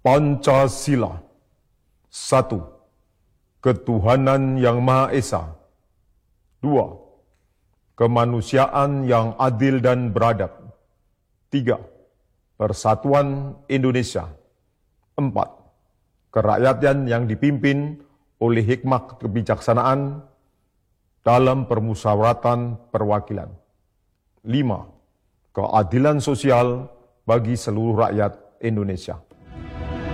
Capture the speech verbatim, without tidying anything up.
Pancasila. Satu, ketuhanan yang Maha Esa. Dua, kemanusiaan yang adil dan beradab. Tiga, persatuan Indonesia. Empat, kerakyatan yang dipimpin oleh hikmat kebijaksanaan dalam permusyawaratan perwakilan. Lima, keadilan sosial bagi seluruh rakyat Indonesia.